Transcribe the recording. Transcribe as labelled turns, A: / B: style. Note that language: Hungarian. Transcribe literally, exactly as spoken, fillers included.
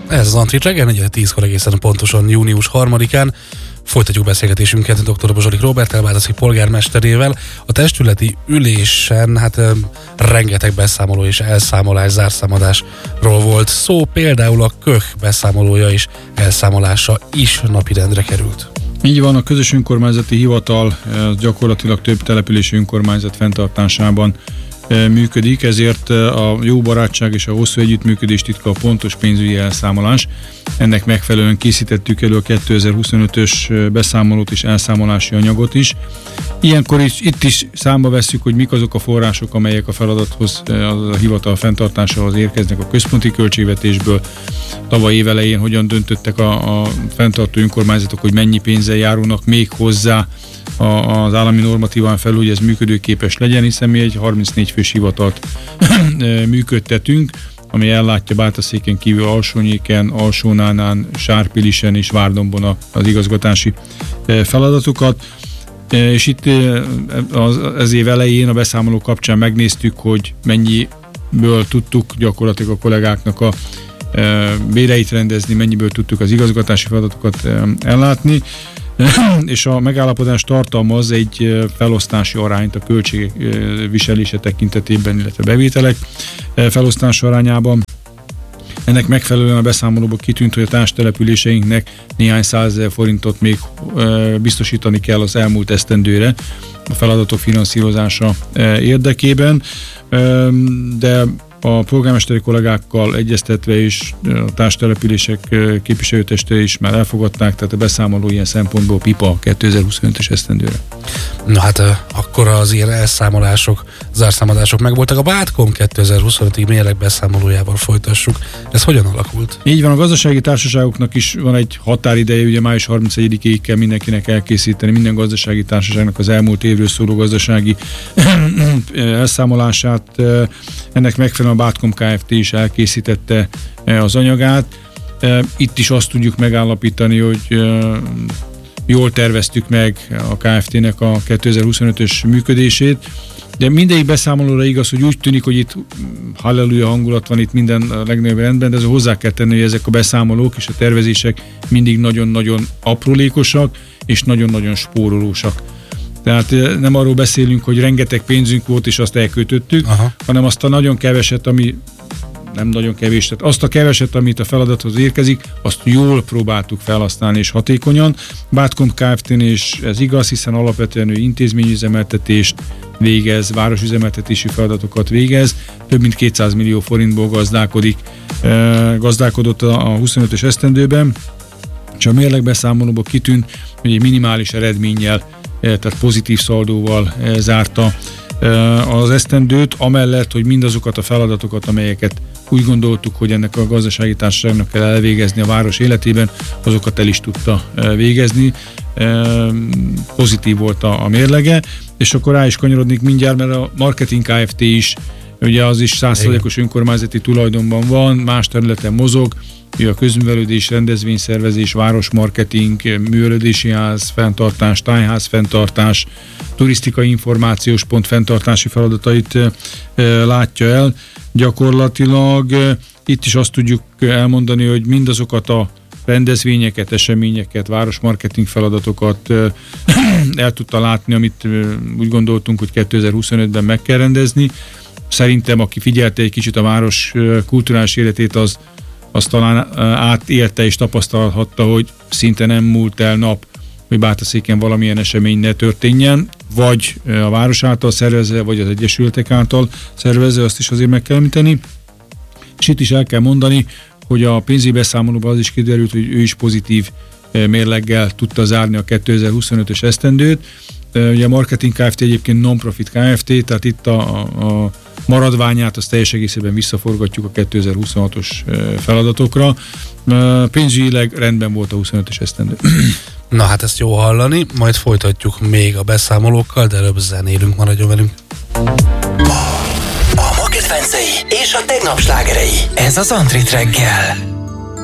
A: Ez az Antrit reggel, negyven tízkor egészen pontosan június harmadikán. Folytatjuk beszélgetésünket dr. Bozsorik Róberttel, Bátaszék polgármesterével. A testületi ülésen hát rengeteg beszámoló és elszámolás, zárszámadásról volt szó, például a Köh beszámolója és elszámolása is napirendre került.
B: Így van, a közös önkormányzati hivatal gyakorlatilag több települési önkormányzat fenntartásában működik, ezért a jó barátság és a hosszú együttműködés titka a pontos pénzügyi elszámolás. Ennek megfelelően készítettük elő a kétezer-huszonötös beszámolót és elszámolási anyagot is. Ilyenkor is, itt is számba vesszük, hogy mik azok a források, amelyek a feladathoz, a hivatal fenntartásához érkeznek a központi költségvetésből. Tavaly évelején hogyan döntöttek a, a fenntartó önkormányzatok, hogy mennyi pénzzel járulnak még hozzá az állami normatíván felül, hogy ez működőképes legyen, hiszen mi egy harmincnégy fős hivatalt működtetünk, ami ellátja Bátaszéken kívül Alsónyéken, Alsónánán, Sárpilisen és Várdombon az igazgatási feladatokat. És itt az, az év elején a beszámoló kapcsán megnéztük, hogy mennyiből tudtuk gyakorlatilag a kollégáknak a béreit rendezni, mennyiből tudtuk az igazgatási feladatokat ellátni, és a megállapodás tartalmaz egy felosztási arányt a költségek viselése tekintetében, illetve bevételek felosztási arányában. Ennek megfelelően a beszámolóban kitűnt, hogy a társtelepüléseinknek néhány százezer forintot még biztosítani kell az elmúlt esztendőre a feladatok finanszírozása érdekében, de a polgármesteri kollégákkal egyeztetve is a társtelepülések képviselőteste is már elfogadták, tehát a beszámoló ilyen szempontból pipa kétezer-huszonötös esztendőre.
A: Na hát akkor az ilyen elszámolások, zárszámadások megvoltak. A Bátkom kétezer-huszonötig mérleg beszámolójával folytassuk. Ez hogyan alakult?
B: Így van, a gazdasági társaságoknak is van egy határideje, ugye május harmincegyedikéig kell mindenkinek elkészíteni, minden gazdasági társaságnak az elmúlt évről szóló gazdasági elszámolását. Ennek megfelelően a Bátkom Kft. Is elkészítette az anyagát. Itt is azt tudjuk megállapítani, hogy jól terveztük meg a Kft.-nek a kétezer-huszonötös működését, de mindegyik beszámolóra igaz, hogy úgy tűnik, hogy itt halleluja hangulat van, itt minden a legnagyobb rendben, de ez hozzá kell tenni, hogy ezek a beszámolók és a tervezések mindig nagyon-nagyon aprólékosak és nagyon-nagyon spórolósak. Tehát nem arról beszélünk, hogy rengeteg pénzünk volt, és azt elköltöttük, aha, hanem azt a nagyon keveset, ami nem nagyon kevés, tehát azt a keveset, amit a feladathoz érkezik, azt jól próbáltuk felhasználni és hatékonyan. Bátkom Kft.-n is ez igaz, hiszen alapvetően ő intézményüzemeltetést végez, városüzemeltetési feladatokat végez, több mint kétszáz millió forintból gazdálkodik, gazdálkodott a huszonötös esztendőben, és a mérlegbeszámolóban kitűnt, hogy egy minimális eredménnyel, tehát pozitív szaldóval zárta az esztendőt, amellett, hogy mindazokat a feladatokat, amelyeket úgy gondoltuk, hogy ennek a gazdasági társaságnak kell elvégezni a város életében, azokat el is tudta végezni. Pozitív volt a, a mérlege, és akkor rá is kanyarodnék mindjárt, mert a Marketing Kft. Is, ugye az is száz százalékos önkormányzati tulajdonban van, más területen mozog, a közművelődés, rendezvényszervezés, városmarketing, művelődési ház fenntartás, tájház fenntartás, turisztikai információs pont fenntartási feladatait e, látja el. Gyakorlatilag e, itt is azt tudjuk elmondani, hogy mindazokat a rendezvényeket, eseményeket, városmarketing feladatokat e, el tudta látni, amit e, úgy gondoltunk, hogy kétezer-huszonötben meg kell rendezni. Szerintem, aki figyelte egy kicsit a város e, kulturális életét, az azt talán átélte és tapasztalhatta, hogy szinte nem múlt el nap, hogy Bátaszéken valamilyen esemény ne történjen, vagy a város által szervezve, vagy az egyesületek által szervezve, azt is azért meg kell említeni. És itt is el kell mondani, hogy a pénzügyi beszámolóban az is kiderült, hogy ő is pozitív mérleggel tudta zárni a kétezer-huszonötös esztendőt. Ugye a Marketing Kft. Egyébként non-profit Kft., tehát itt a, a maradványát azt teljes egészében visszaforgatjuk a kétezer-huszonhatos feladatokra. Pénzügyileg rendben volt a huszonötös esztendő.
A: Na hát ezt jó hallani, majd folytatjuk még a beszámolókkal, de előbb zenélünk, maradjon velünk.
C: A ma kedvencei és a tegnap slágerei. Ez az Antrit reggel.